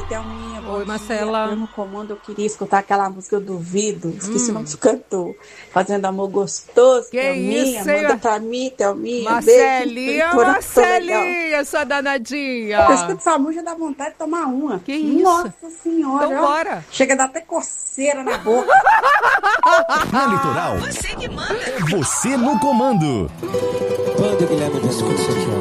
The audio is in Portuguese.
Thelminha. Oi, Marcela. Eu no comando, eu queria escutar aquela música, eu duvido. Esqueci o nome do cantor. Fazendo amor gostoso. Que Thelminha, isso, hein? manda pra mim, Thelminha. Marcelinha, Beijo, Marcelinha, sua danadinha. Eu escuto essa música, dá vontade de tomar uma. Que isso? Nossa senhora. Então bora. Chega a dar até coceira na boca. Na Litoral, Você que manda. é você no comando. Quando, Guilherme, eu escuto isso aqui, ó.